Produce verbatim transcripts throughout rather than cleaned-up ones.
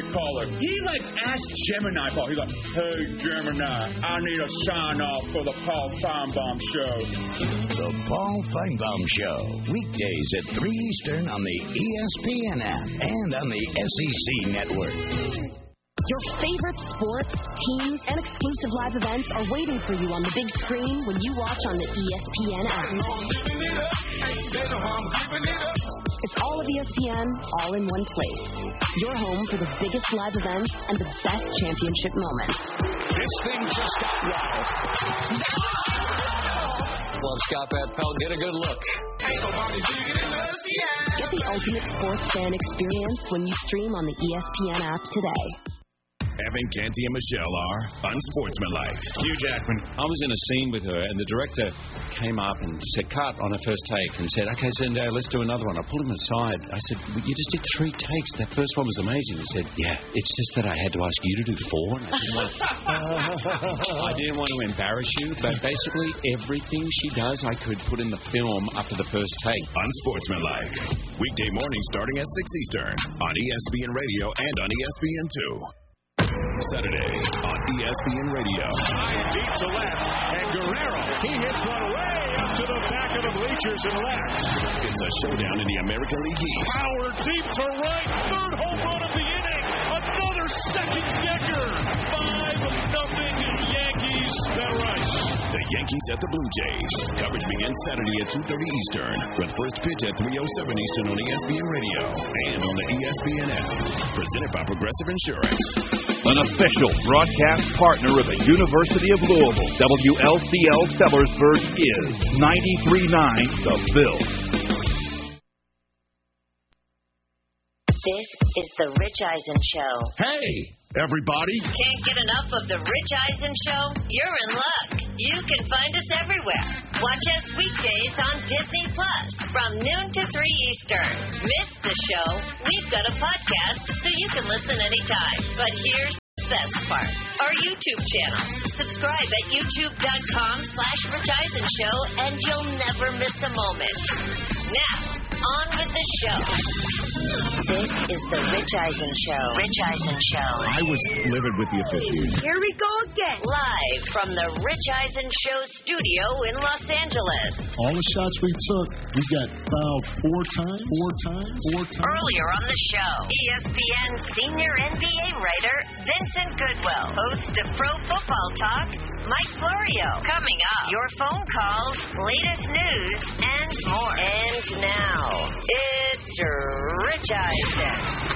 caller. He, like, asked Gemini Paul. He's like, hey, Gemini, I need a sign-off for the Paul Feinbaum Show. The Paul Feinbaum Show. Weekdays at three Eastern on the E S P N app and on the S E C network. Your favorite sports, teams, and exclusive live events are waiting for you on the big screen when you watch on the E S P N app. It's all of E S P N, all in one place. Your home for the biggest live events and the best championship moments. This thing just got wild. Well, Scott Van Pelt, get a good look. Get the ultimate sports fan experience when you stream on the E S P N app today. Evan Canty and Michelle are unsportsmanlike. Hugh Jackman. I was in a scene with her, and the director came up and said, cut on her first take, and said, okay, Zendaya, let's do another one. I pulled him aside. I said, you just did three takes. That first one was amazing. He said, yeah, it's just that I had to ask you to do four. And I didn't want to, I didn't want to embarrass you, but basically everything she does, I could put in the film after the first take. Unsportsmanlike. Weekday mornings starting at six Eastern on E S P N Radio and on E S P N two. Saturday on E S P N Radio. High deep to left, and Guerrero, he hits one way up to the back of the bleachers and left. It's a showdown in the American League East. Power deep to right, third home run of the inning. Another second decker. Five nothing Yankees. That rush. The Yankees at the Blue Jays. Coverage begins Saturday at two thirty Eastern with first pitch at three oh seven Eastern on E S P N Radio and on the E S P N app. Presented by Progressive Insurance. An official broadcast partner of the University of Louisville, W L C L Sellersburg is ninety-three point nine The Bill. This is the Rich Eisen Show. Hey, everybody. Can't get enough of the Rich Eisen Show? You're in luck. You can find us everywhere. Watch us weekdays on Disney Plus from noon to three Eastern. Miss the show? We've got a podcast so you can listen anytime. But here's the best part. Our YouTube channel. Subscribe at youtube.com slash Rich Eisen Show and you'll never miss a moment. Now, on with the show. This is the Rich Eisen Show. Rich Eisen Show. I was livid with the officiating. Here we go again. Live from the Rich Eisen Show studio in Los Angeles. All the shots we took, we got fouled four times, four times, four times. Earlier on the show, E S P N senior N B A writer Vincent Goodwill, host of Pro Football Talk, Mike Florio. Coming up, your phone calls, latest news, and more. And now, it's Rich Eisen.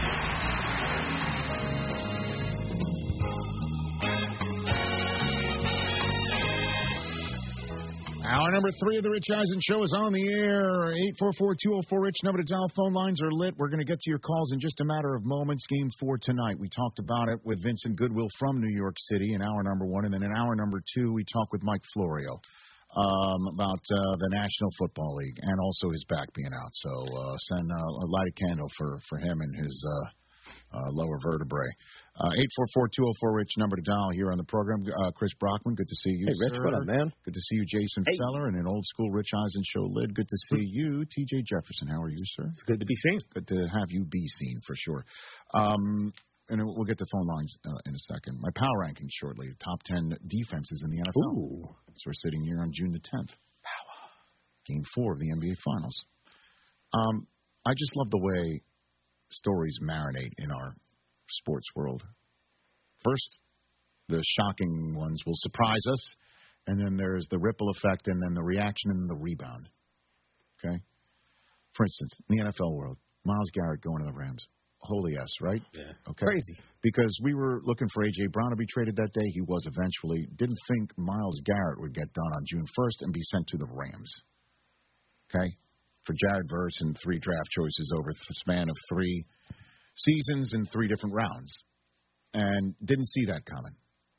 Hour number three of the Rich Eisen Show is on the air. eight four four, two oh four, Rich. Number to dial. Phone lines are lit. We're going to get to your calls in just a matter of moments. Game four tonight. We talked about it with Vincent Goodwill from New York City in hour number one. And then in hour number two, we talked with Mike Florio um, about uh, the National Football League and also his back being out. So uh, send uh, a light a candle for, for him and his uh, uh, lower vertebrae. Uh, eight four four, two oh four, Rich, number to dial here on the program. Uh, Chris Brockman, good to see you, Hey, Rich, sir. what up, man? Good to see you, Jason Hey. Feller, and an old-school Rich Eisen Show lid. Good to see you, T J Jefferson. How are you, sir? It's good to be seen. Good to have you be seen, for sure. Um, and we'll get to phone lines uh, in a second. My power rankings shortly. Top ten defenses in the N F L. Ooh. So we're sitting here on June the tenth. Power. Game four of the N B A Finals. Um, I just love the way stories marinate in our sports world. First, the shocking ones will surprise us, and then there's the ripple effect, and then the reaction, and the rebound. Okay? For instance, in the N F L world, Myles Garrett going to the Rams. Holy S, right? Yeah. Okay. Crazy. Because we were looking for A J. Brown to be traded that day. He was eventually. Didn't think Myles Garrett would get done on June first and be sent to the Rams. Okay? For Jared Verse and three draft choices over the span of three seasons and three different rounds. And didn't see that coming.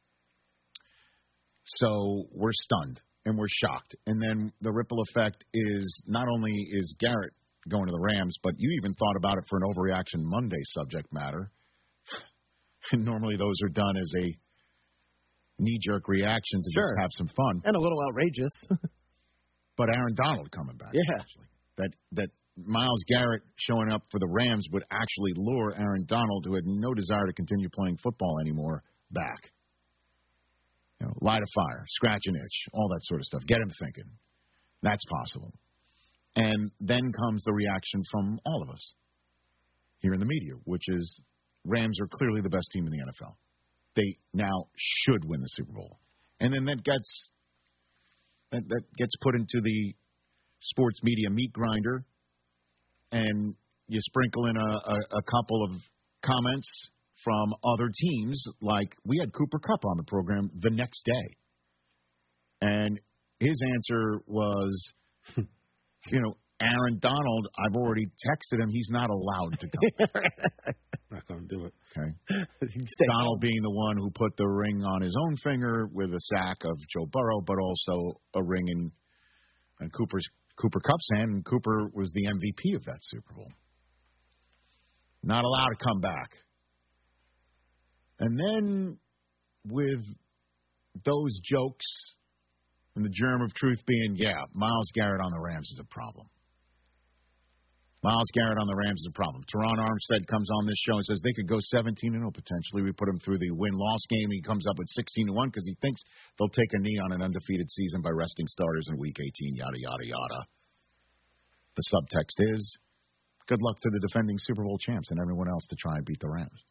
So we're stunned and we're shocked. And then the ripple effect is not only is Garrett going to the Rams, but you even thought about it for an Overreaction Monday subject matter. And normally those are done as a knee-jerk reaction to Sure. just have some fun. And a little outrageous. But Aaron Donald coming back. Yeah. Actually. That, that Myles Garrett showing up for the Rams would actually lure Aaron Donald, who had no desire to continue playing football anymore, back. You know, light a fire, scratch an itch, all that sort of stuff. Get him thinking. That's possible. And then comes the reaction from all of us here in the media, which is Rams are clearly the best team in the N F L. They now should win the Super Bowl. And then that gets that, that gets put into the sports media meat grinder, and you sprinkle in a, a, a couple of comments from other teams, like we had Cooper Kupp on the program the next day. And his answer was, you know, Aaron Donald, I've already texted him. He's not allowed to come. Not going to do it. Okay. Donald being the one who put the ring on his own finger with a sack of Joe Burrow, but also a ring in, in Cooper's Cooper Kupp's hand, and Cooper was the M V P of that Super Bowl. Not allowed to come back. And then with those jokes and the germ of truth being, yeah, Myles Garrett on the Rams is a problem. Myles Garrett on the Rams is a problem. Teron Armstead comes on this show and says they could go seventeen and oh potentially. We put him through the win-loss game. He comes up with sixteen and one because he thinks they'll take a knee on an undefeated season by resting starters in Week eighteen, yada, yada, yada. The subtext is, good luck to the defending Super Bowl champs and everyone else to try and beat the Rams.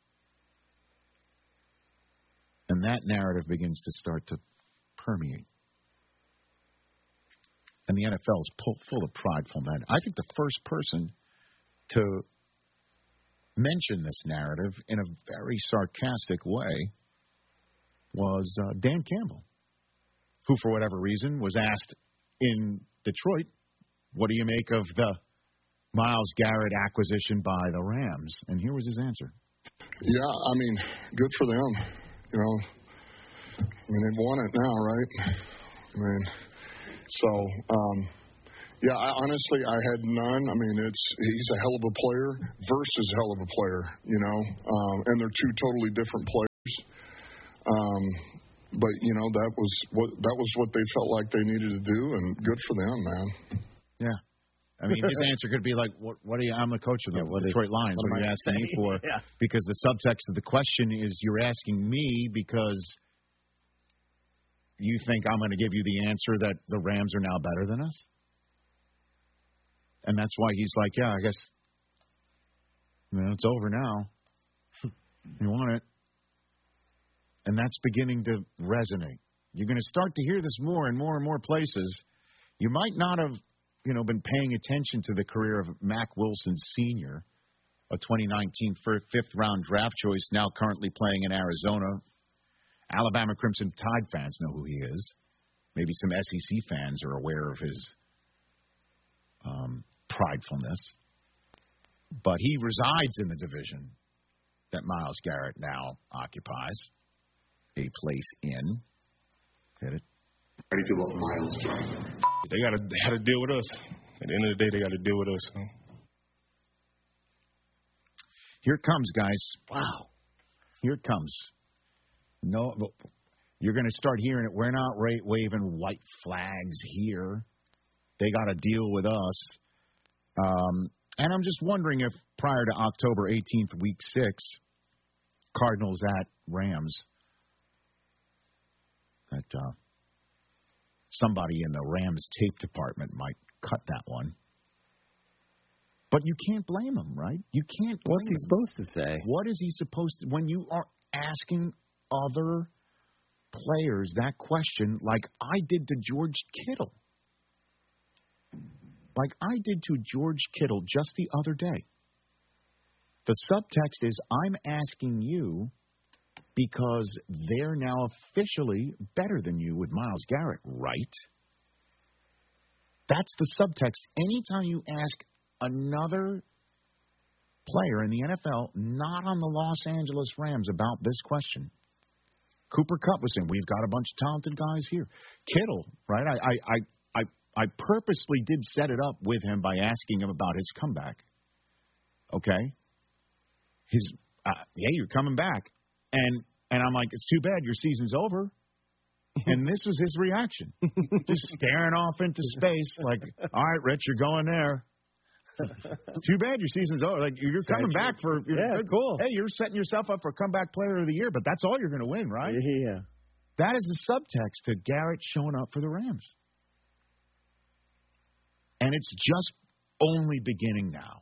And that narrative begins to start to permeate. And the N F L is full, full of prideful men. I think the first person to mention this narrative in a very sarcastic way was uh, Dan Campbell, who, for whatever reason, was asked in Detroit, what do you make of the Myles Garrett acquisition by the Rams? And here was his answer. Yeah, I mean, good for them. You know, I mean, they've won it now, right? I mean, so, um, yeah, I, honestly, I had none. I mean, it's he's a hell of a player versus hell of a player, you know, um, and they're two totally different players. Um, but you know, that was what that was what they felt like they needed to do, and good for them, man. Yeah. I mean, his answer could be like, "What? What are you? I'm the coach of the yeah, Detroit is, Lions. What, what are you asking me for?" Yeah. Because the subtext of the question is, you're asking me because you think I'm going to give you the answer that the Rams are now better than us? And that's why he's like, yeah, I guess, you know, it's over now. You want it. And that's beginning to resonate. You're going to start to hear this more and more and more places. You might not have, you know, been paying attention to the career of Mack Wilson Senior, a twenty nineteen fifth-round draft choice, now currently playing in Arizona. Alabama Crimson Tide fans know who he is. Maybe some S E C fans are aware of his um, pridefulness. But he resides in the division that Myles Garrett now occupies, a place in. Get it? How do you feel about Myles Garrett? They got to they got to deal with us. At the end of the day, they got to deal with us. So. Here it comes, guys. Wow. Here it comes. No, you're going to start hearing it. We're not ra- waving white flags here. They got to deal with us. Um, and I'm just wondering if prior to October eighteenth, week six, Cardinals at Rams, that uh, somebody in the Rams tape department might cut that one. But you can't blame him, right? You can't blame What's he him. supposed to say? What is he supposed to – when you are asking – other players that question like I did to George Kittle. Like I did to George Kittle just the other day. The subtext is I'm asking you because they're now officially better than you with Myles Garrett, right? That's the subtext. Anytime you ask another player in the N F L, not on the Los Angeles Rams, about this question, Cooper Kupp was saying, we've got a bunch of talented guys here. Kittle, right? I, I, I, I, I purposely did set it up with him by asking him about his comeback. Okay? His, uh, yeah, you're coming back. And and I'm like, it's too bad your season's over. And this was his reaction. Just staring off into space like, all right, Rich, you're going there. It's too bad your season's over. Like you're coming back for. You're, Yeah, cool. Hey, you're setting yourself up for comeback player of the year, but that's all you're going to win, right? Yeah. That is the subtext to Garrett showing up for the Rams. And it's just only beginning now.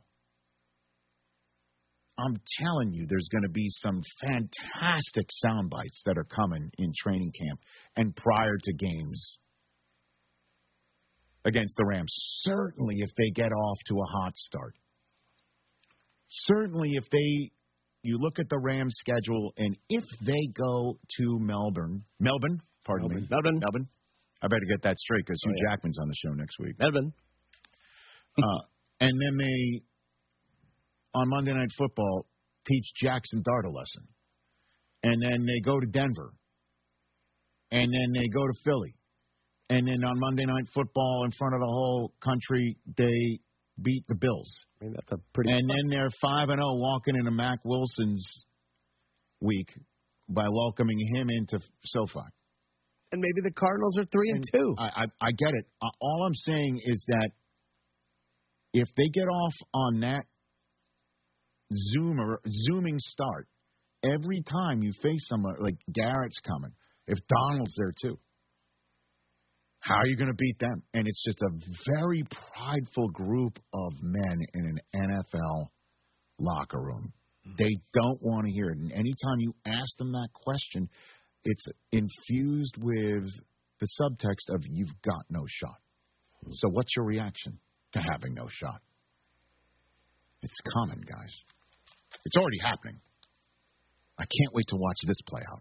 I'm telling you, there's going to be some fantastic sound bites that are coming in training camp and prior to games against the Rams. Certainly if they get off to a hot start. Certainly if they, you look at the Rams schedule, and if they go to Melbourne, Melbourne, pardon Melbourne. me. Melbourne. Melbourne. I better get that straight because Hugh Oh, yeah. Jackman's on the show next week. Melbourne. uh, and then they, on Monday Night Football, teach Jackson Dart a lesson. And then they go to Denver. And then they go to Philly. And then on Monday Night Football, in front of the whole country, they beat the Bills. I mean, that's a pretty. And then they're five and zero, walking into Mac Wilson's week by welcoming him into SoFi. And maybe the Cardinals are three and, and two. I, I I get it. Uh, all I'm saying is that if they get off on that zoomer zooming start, every time you face someone like Garrett's coming, if Donald's there too, how are you going to beat them? And it's just a very prideful group of men in an N F L locker room. They don't want to hear it. And anytime you ask them that question, it's infused with the subtext of you've got no shot. So what's your reaction to having no shot? It's coming, guys. It's already happening. I can't wait to watch this play out.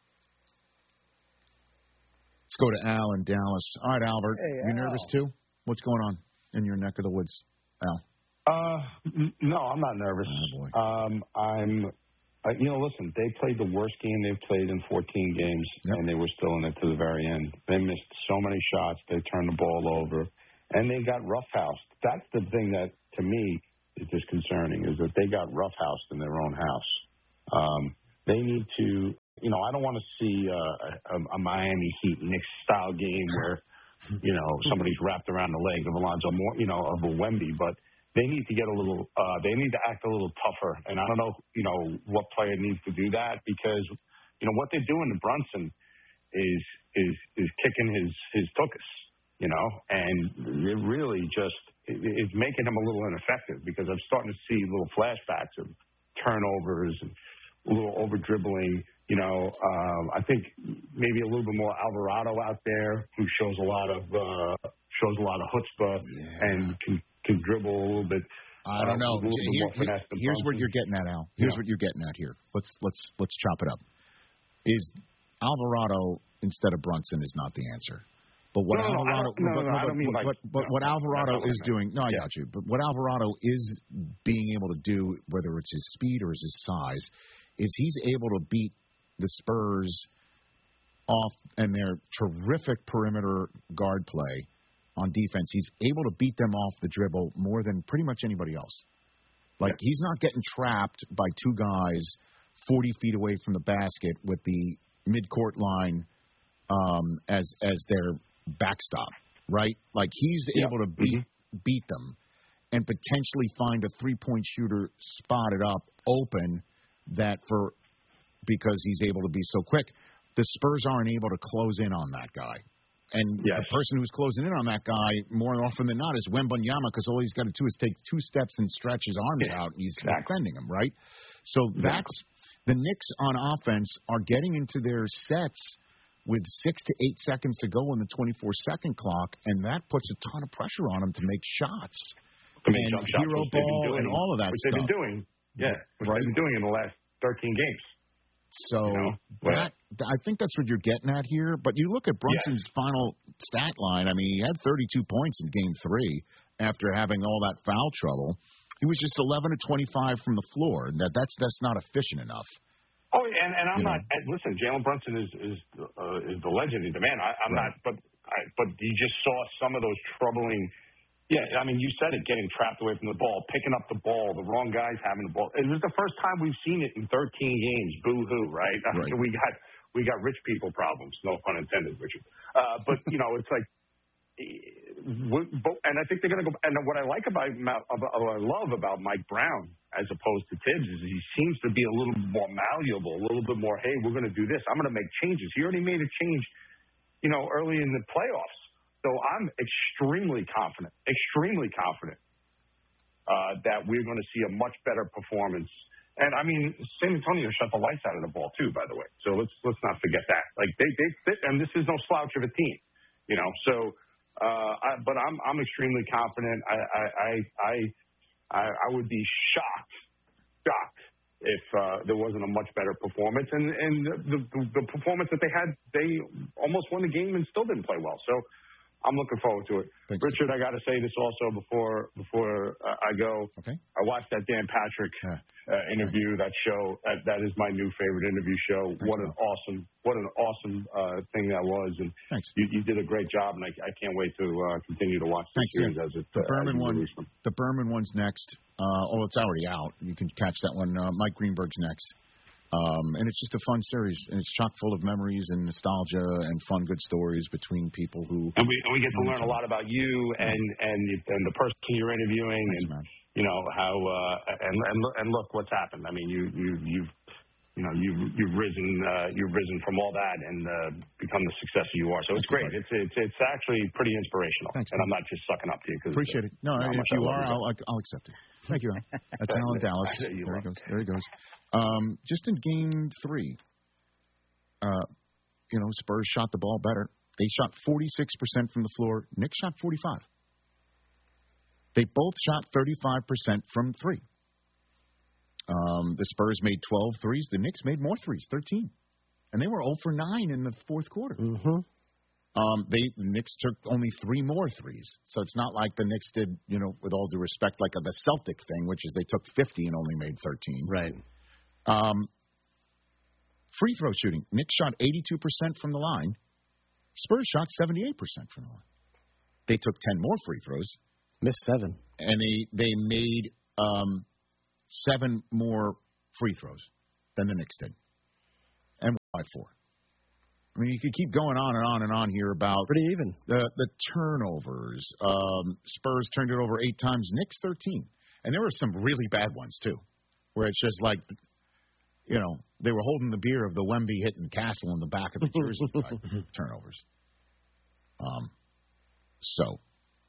Let's go to Al in Dallas. All right, Albert, Hey, you Al. nervous too? What's going on in your neck of the woods, Al? Uh, n- no, I'm not nervous. Oh, um, I'm, uh, you know, listen, they played the worst game they've played in fourteen games, yep. and they were still in it to the very end. They missed so many shots. They turned the ball over, and they got roughhoused. That's the thing that, to me, is disconcerting, is that they got roughhoused in their own house. Um, they need to, you know, I don't want to see uh, a, a Miami Heat Knicks-style game where, you know, somebody's wrapped around the leg of Alonzo Moore, you know, of a Wemby, but they need to get a little, uh, they need to act a little tougher. And I don't know, you know, what player needs to do that because, you know, what they're doing to Brunson is is is kicking his his tuchus, you know, and it really just it, it's making him a little ineffective because I'm starting to see little flashbacks of turnovers and a little over dribbling. You know, um, I think maybe a little bit more Alvarado out there who shows a lot of uh, shows a lot of chutzpah yeah. and can. can dribble a little bit. I don't know. Uh, Here, here, here's what you're getting at, Al. Here's yeah. what you're getting at here. Let's let's let's chop it up. Is Alvarado instead of Brunson is not the answer. But what no, Alvarado, no, but, no, but, I don't mean but, like, but no, what Alvarado is doing, no, I yeah. got you. But what Alvarado is being able to do, whether it's his speed or his size, is he's able to beat the Spurs off and their terrific perimeter guard play. On defense, he's able to beat them off the dribble more than pretty much anybody else. Like, yeah. he's not getting trapped by two guys forty feet away from the basket with the midcourt line um, as as their backstop, right? Like, he's yeah. able to beat mm-hmm. beat them and potentially find a three-point shooter spotted up open that for because he's able to be so quick. The Spurs aren't able to close in on that guy. And yes. the person who's closing in on that guy more often than not is Wembanyama because all he's got to do is take two steps and stretch his arms yeah, out, and he's exactly. defending him, right? So exactly. that's the Knicks on offense are getting into their sets with six to eight seconds to go on the twenty-four second clock, and that puts a ton of pressure on them to make shots I mean, and hero shots, ball doing, and all of that which stuff. Which they've been doing, yeah, which right. they've been doing in the last thirteen games. So you know, that I think that's what you're getting at here. But you look at Brunson's yes. final stat line. I mean, he had thirty-two points in Game Three after having all that foul trouble. He was just eleven to twenty-five from the floor. That that's that's not efficient enough. Oh, and, and I'm you not. Know. Listen, Jalen Brunson is is uh, is the legend. He's the man. I, I'm right. not. But I, but you just saw some of those troubling. Yeah, I mean, you said it, getting trapped away from the ball, picking up the ball, the wrong guys having the ball. It was the first time we've seen it in thirteen games. Boo-hoo, right? right. I mean, we got we got rich people problems. No pun intended, Richard. Uh, but, you know, it's like w- but, and I think they're going to go. And what I like about, about, what I love about Mike Brown as opposed to Tibbs is he seems to be a little more malleable, a little bit more. Hey, we're going to do this. I'm going to make changes. He already made a change, you know, early in the playoffs. So I'm extremely confident, extremely confident uh, that we're going to see a much better performance. And I mean, San Antonio shut the lights out of the ball too, by the way. So let's let's not forget that. Like they they, they and this is no slouch of a team, you know. So, uh, I, but I'm I'm extremely confident. I I I I, I would be shocked, shocked if uh, there wasn't a much better performance. And and the, the the performance that they had, they almost won the game and still didn't play well. So I'm looking forward to it. Thanks. Richard, I got to say this also before before uh, I go. Okay. I watched that Dan Patrick uh, interview. That show that, that is my new favorite interview show. Thanks, what an man. awesome what an awesome uh, thing that was, and Thanks. You, you did a great job, and I, I can't wait to uh, continue to watch the Thanks, series yeah. as it The uh, Berman as you one. release them. The Berman one's next. Uh, oh, it's already out. You can catch that one. Uh, Mike Greenberg's next. Um, and it's just a fun series, and it's chock full of memories and nostalgia and fun, good stories between people who. And we and we get to learn a lot about you and and and the person you're interviewing, Thanks, and man. you know how uh, and and look- and look what's happened. I mean, you you you've you know you've you've risen uh, you've risen from all that and uh, become the success you are. So it's great. It's it's it's actually pretty inspirational. Thanks, and I'm not just sucking up to you because Appreciate it. No, how if much I you love are, you. I'll, I'll accept it. Thank you, Al. That's Al in Dallas. There you There he are. goes. There he goes. Um, just in game three, uh, you know, Spurs shot the ball better. They shot forty-six percent from the floor. Knicks shot forty-five. They both shot thirty-five percent from three. Um, the Spurs made twelve threes. The Knicks made more threes, thirteen. And they were zero for nine in the fourth quarter. Mm-hmm. Um, they the Knicks took only three more threes, so it's not like the Knicks did, you know, with all due respect, like a, the Celtic thing, which is they took fifty and only made thirteen. Right. Um, free throw shooting, Knicks shot eighty-two percent from the line. Spurs shot seventy-eight percent from the line. They took ten more free throws, missed seven, and they they made um, seven more free throws than the Knicks did, and by four. I mean, you could keep going on and on and on here about pretty even the the turnovers. Um, Spurs turned it over eight times, Knicks thirteen, and there were some really bad ones too, where it's just like, you know, they were holding the beer of the Wemby hitting Castle in the back of the jersey by turnovers. Um, so,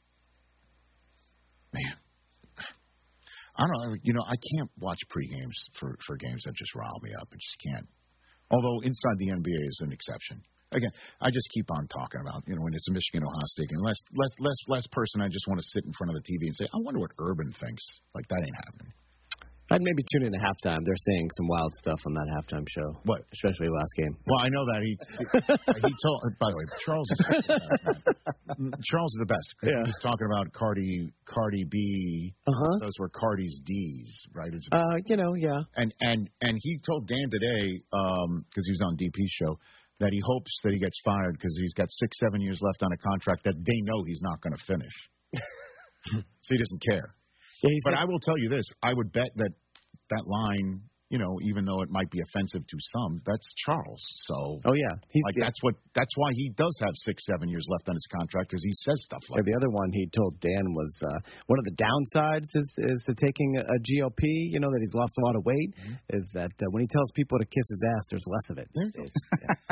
man, I don't know. You know, I can't watch pre-games for for games that just rile me up. I just can't. Although inside the N B A is an exception. Again, I just keep on talking about, you know, when it's a Michigan Ohio State game. Less, less, less, less person. I just want to sit in front of the T V and say, I wonder what Urban thinks. Like, that ain't happening. I'd maybe tune in at halftime. They're saying some wild stuff on that halftime show. What? Especially last game. Well, I know that he he told. By the way, Charles is Charles is the best. Yeah. He's talking about Cardi Cardi B. Uh-huh. Those were Cardi's D's, right? It's, Uh, you know, yeah. and and and he told Dan today, because he was on D P's show, that he hopes that he gets fired because he's got six, seven years left on a contract that they know he's not going to finish. So he doesn't care. Yeah, he but said- I will tell you this: I would bet that that line, you know, even though it might be offensive to some, that's Charles. So, oh yeah, he's like yeah. that's what that's why he does have six, seven years left on his contract, because he says stuff Yeah, like the other one he told Dan was uh, one of the downsides is is to taking a, a G O P. You know that he's lost a lot of weight. Mm-hmm. Is that uh, when he tells people to kiss his ass, there's less of it. There you go. Yeah.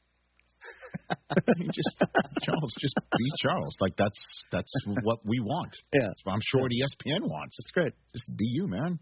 just Charles, just be Charles. Like that's that's what we want. Yeah, that's what I'm sure what E S P N wants. It's great. Just be you, man.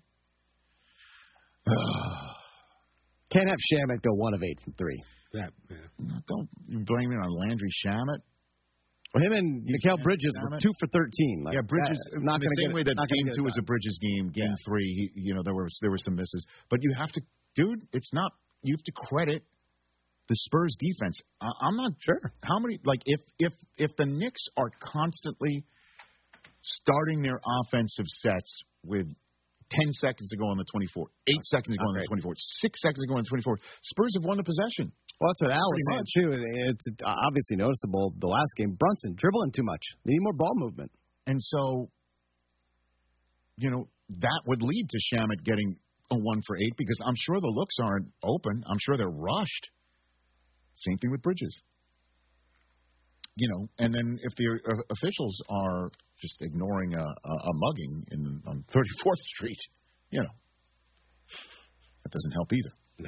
Can't have Shamet go one of eight from three. Yeah, yeah. Don't blame it on Landry Shamet. Well, him and Mikal Bridges were two for thirteen. Like, yeah, Bridges. That, not in the same get, way that game two was a a Bridges game. Game yeah. three, he, you know, there were there were some misses, but you have to, dude. It's not. You have to credit the Spurs defense. I, I'm not sure how many. Like if if if the Knicks are constantly starting their offensive sets with ten seconds to go on the twenty-four, eight seconds to go on the twenty-four, six seconds to go on the twenty-four, Spurs have won the possession. Well, that's what Al was saying, too. It's obviously noticeable the last game. Brunson dribbling too much. They need more ball movement. And so, you know, that would lead to Shamet getting a one for eight because I'm sure the looks aren't open. I'm sure they're rushed. Same thing with Bridges. you know, and then if the uh, officials are just ignoring a, a, a mugging in on thirty-fourth Street, you know, that doesn't help either. No.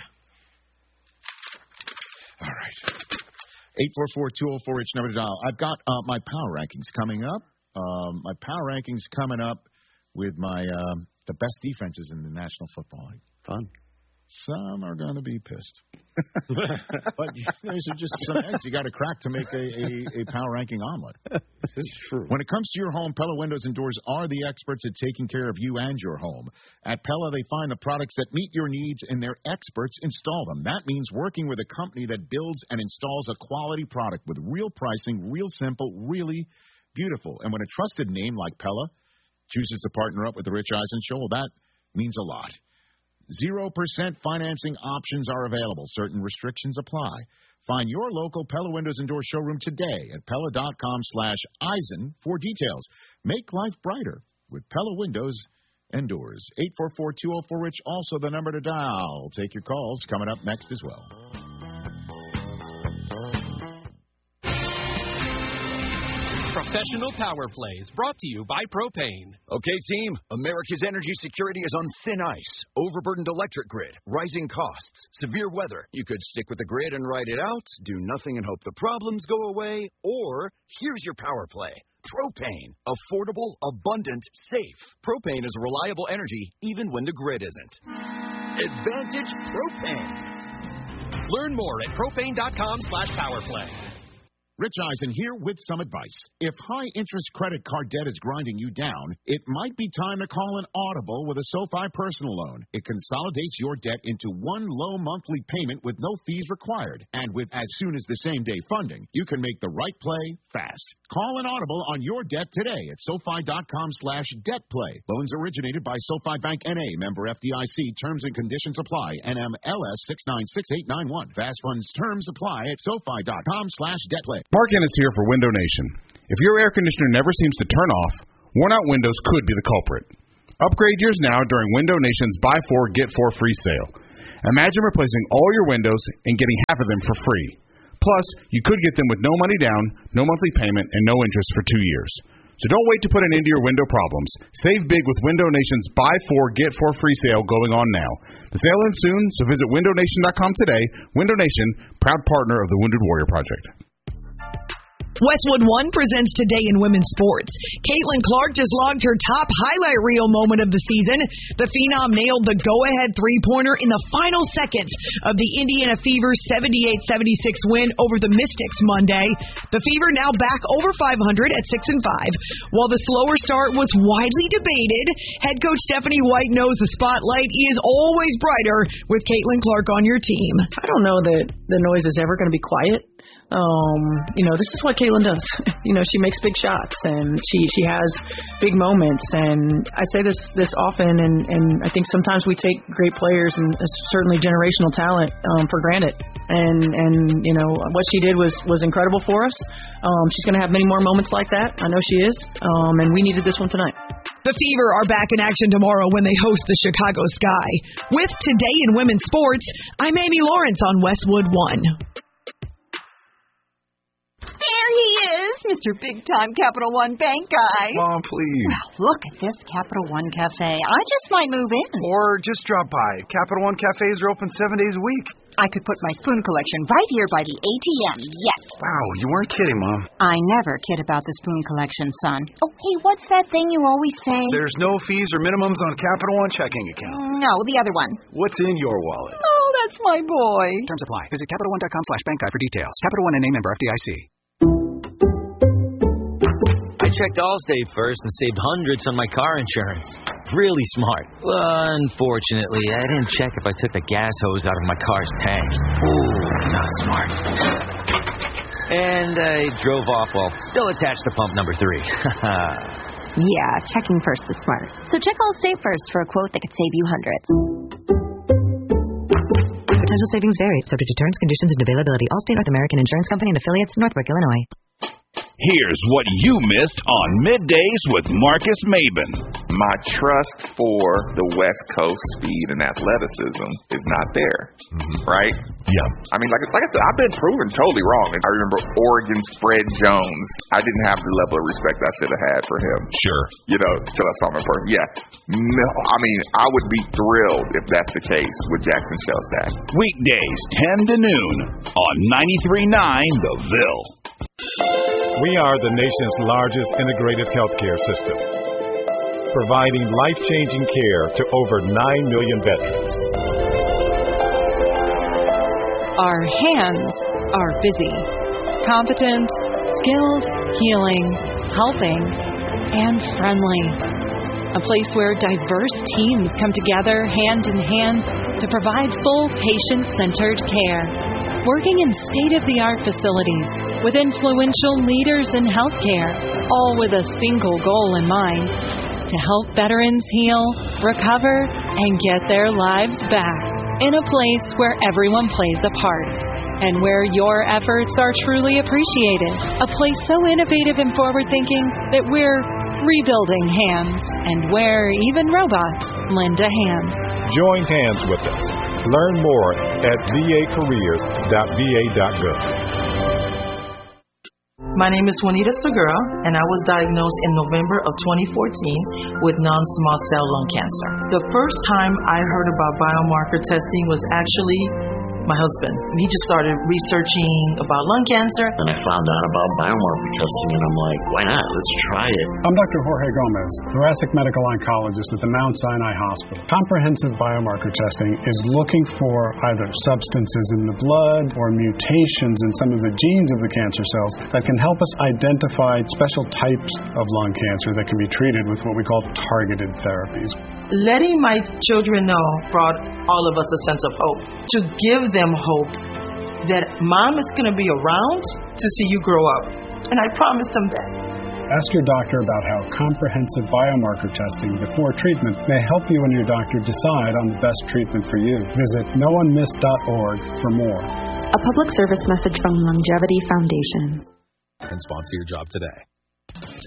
All right. eight four four, two oh four, H number to dial. I've got uh, my power rankings coming up. Um, my power rankings coming up with my um, the best defenses in the National Football League. Fun. Some are going to be pissed. But these are just some eggs you got to crack to make a, a, a power ranking omelet. This is true. When it comes to your home, Pella Windows and Doors are the experts at taking care of you and your home. At Pella, they find the products that meet your needs, and their experts install them. That means working with a company that builds and installs a quality product with real pricing, real simple, really beautiful. And when a trusted name like Pella chooses to partner up with the Rich Eisen Show, well, that means a lot. Zero percent financing options are available. Certain restrictions apply. Find your local Pella Windows and Doors showroom today at Pella.com slash Eisen for details. Make life brighter with Pella Windows and Doors. eight four four, two oh four, RICH, also the number to dial. Take your calls coming up next as well. Professional Power Plays, brought to you by Propane. Okay, team, America's energy security is on thin ice. Overburdened electric grid, rising costs, severe weather. You could stick with the grid and ride it out, do nothing and hope the problems go away, or here's your power play. Propane. Affordable, abundant, safe. Propane is reliable energy even when the grid isn't. Advantage Propane. Learn more at propane.com slash powerplay. Rich Eisen here with some advice. If high-interest credit card debt is grinding you down, it might be time to call an Audible with a SoFi personal loan. It consolidates your debt into one low monthly payment with no fees required. And with as soon as the same-day funding, you can make the right play fast. Call an Audible on your debt today at SoFi.com slash debt play. Loans originated by SoFi Bank N A, member F D I C. Terms and conditions apply. N M L S six nine six eight nine one. Fast funds terms apply at SoFi.com slash debt play. Mark Ennis here for Window Nation. If your air conditioner never seems to turn off, worn-out windows could be the culprit. Upgrade yours now during Window Nation's Buy Four, Get Four Free sale. Imagine replacing all your windows and getting half of them for free. Plus, you could get them with no money down, no monthly payment, and no interest for two years. So don't wait to put an end to your window problems. Save big with Window Nation's Buy Four, Get Four Free sale going on now. The sale ends soon, so visit window nation dot com today. Window Nation, proud partner of the Wounded Warrior Project. Westwood One presents Today in Women's Sports. Caitlin Clark just logged her top highlight reel moment of the season. The Phenom nailed the go-ahead three-pointer in the final seconds of the Indiana Fever's seventy-eight seventy-six win over the Mystics Monday. The Fever now back over five hundred at six and five. While the slower start was widely debated, head coach Stephanie White knows the spotlight is always brighter with Caitlin Clark on your team. I don't know that the noise is ever going to be quiet. Um, you know, this is what Caitlin does. You know, she makes big shots and she, she has big moments. And I say this this often, and, and I think sometimes we take great players and certainly generational talent um, for granted. And, and, you know, what she did was, was incredible for us. Um, she's going to have many more moments like that. I know she is. Um, and we needed this one tonight. The Fever are back in action tomorrow when they host the Chicago Sky. With Today in Women's Sports, I'm Amy Lawrence on Westwood One. There he is, Mister Big Time Capital One Bank guy. Mom, please. Well, look at this Capital One Cafe. I just might move in. Or just drop by. Capital One cafes are open seven days a week. I could put my spoon collection right here by the A T M, yes. Wow, you weren't kidding, Mom. I never kid about the spoon collection, son. Oh, hey, what's that thing you always say? There's no fees or minimums on Capital One checking accounts. No, the other one. What's in your wallet? Oh, that's my boy. Terms apply. Visit Capital One dot com slash bank guide for details. Capital One N A member F D I C. I checked Allstate first and saved hundreds on my car insurance. Really smart. Unfortunately, I didn't check if I took the gas hose out of my car's tank. Ooh, not smart. And I drove off while still attached to pump number three. Yeah, checking first is smart. So check Allstate first for a quote that could save you hundreds. Potential savings vary, subject to terms, conditions, and availability. Allstate North American Insurance Company and affiliates, Northbrook, Illinois. Here's what you missed on Middays with Marcus Maben. my trust for the West Coast speed and athleticism is not there, mm-hmm. right? Yeah. I mean, like like I said, I've been proven totally wrong. I remember Oregon's Fred Jones. I didn't have the level of respect I should have had for him. Sure. You know, till I saw him in person. Yeah. No, I mean, I would be thrilled if that's the case with Jackson Shellstack. Weekdays, ten to noon on ninety-three point nine The Ville. We are the nation's largest integrated healthcare system, providing life-changing care to over nine million veterans. Our hands are busy, competent, skilled, healing, helping, and friendly. A place where diverse teams come together hand in hand to provide full patient-centered care. Working in state-of-the-art facilities with influential leaders in healthcare, all with a single goal in mind, to help veterans heal, recover, and get their lives back in a place where everyone plays a part and where your efforts are truly appreciated. A place so innovative and forward-thinking that we're rebuilding hands and where even robots lend a hand. Join hands with us. Learn more at v a careers dot v a dot gov. My name is Juanita Segura, and I was diagnosed in November of twenty fourteen with non-small cell lung cancer. The first time I heard about biomarker testing was actually my husband. He just started researching about lung cancer. And I found out about biomarker testing, and I'm like, why not? Let's try it. I'm Doctor Jorge Gomez, thoracic medical oncologist at the Mount Sinai Hospital. Comprehensive biomarker testing is looking for either substances in the blood or mutations in some of the genes of the cancer cells that can help us identify special types of lung cancer that can be treated with what we call targeted therapies. Letting my children know brought all of us a sense of hope. To give them hope that mom is going to be around to see you grow up. And I promised them that. Ask your doctor about how comprehensive biomarker testing before treatment may help you and your doctor decide on the best treatment for you. Visit no one missed dot org for more. A public service message from Longevity Foundation. And sponsor your job today.